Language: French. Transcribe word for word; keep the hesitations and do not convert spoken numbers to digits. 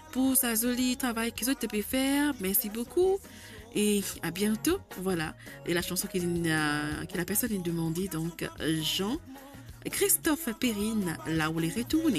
pour sa joli travail qu'ils ont pu faire. Merci beaucoup. Et à bientôt. Voilà. Et la chanson qu'il a, que la personne a demandé, donc Jean Christophe Perrine, là où les retourne.